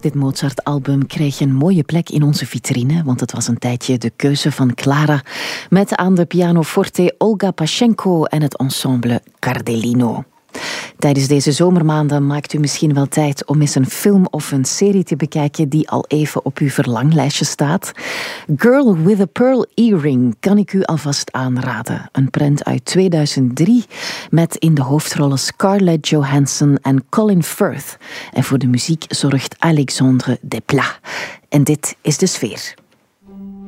Dit Mozart-album kreeg een mooie plek in onze vitrine, want het was een tijdje de keuze van Clara, met aan de pianoforte Olga Pashenko en het ensemble Cardellino. Tijdens deze zomermaanden maakt u misschien wel tijd om eens een film of een serie te bekijken die al even op uw verlanglijstje staat. Girl with a Pearl Earring kan ik u alvast aanraden. Een prent uit 2003 met in de hoofdrollen Scarlett Johansson en Colin Firth. En voor de muziek zorgt Alexandre Desplat. En dit is De Sfeer.